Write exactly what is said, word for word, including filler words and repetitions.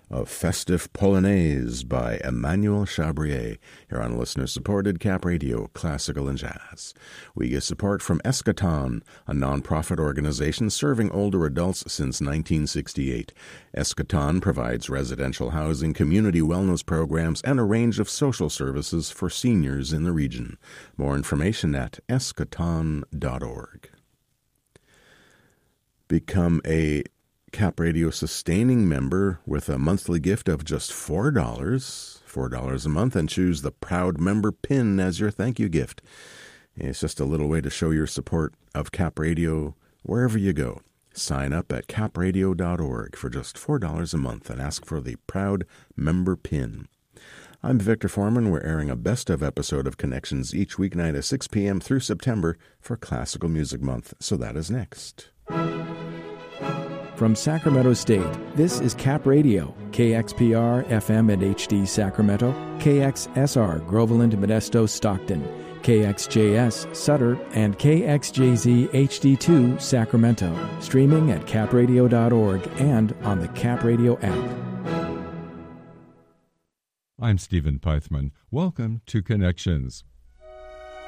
of Festive Polonaise by Emmanuel Chabrier, here on listener-supported Cap Radio, Classical and Jazz. We get support from Eschaton, a non-profit organization serving older adults since nineteen sixty-eight. Eschaton provides residential housing, community wellness programs, and a range of social services for seniors in the region. More information at eschaton dot org. Become a Cap Radio sustaining member with a monthly gift of just four dollars, four dollars a month, and choose the Proud Member Pin as your thank you gift. It's just a little way to show your support of Cap Radio wherever you go. Sign up at cap radio dot org for just four dollars a month and ask for the Proud Member Pin. I'm Victor Foreman. We're airing a best-of episode of Connections each weeknight at six p.m. through September for Classical Music Month, so that is next. From Sacramento State, this is Cap Radio, K X P R, F M and H D Sacramento, K X S R, Groveland, Modesto, Stockton, K X J S, Sutter, and K X J Z H D two, Sacramento, streaming at cap radio dot org and on the Cap Radio app. I'm Stephen Pythman. Welcome to Connections.